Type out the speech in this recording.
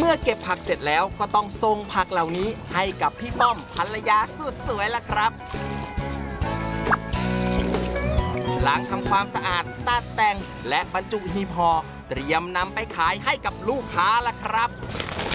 เมื่อเก็บผักเสร็จแล้วก็ต้องส่งผักเหล่านี้ให้กับพี่ป้อมภรรยาสุดสวยล่ะครับล้างทำความสะอาดตัดแต่งและบรรจุหีบห่อเตรียมนำไปขายให้กับลูกค้าล่ะครับ